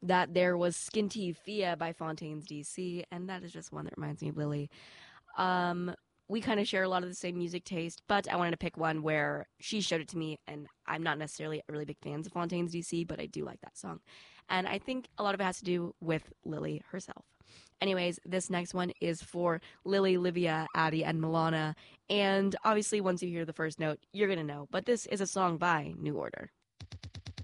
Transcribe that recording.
that there was Skinty Fia by Fontaines DC, and that is just one that reminds me of Lily. Um, we kind of share a lot of the same music taste, but I wanted to pick one where she showed it to me, and I'm not necessarily a really big fan of Fontaines DC, but I do like that song. And I think a lot of it has to do with Lily herself. Anyways, this next one is for Lily, Livia, Addie, and Milana. And obviously, once you hear the first note, you're going to know. But this is a song by New Order.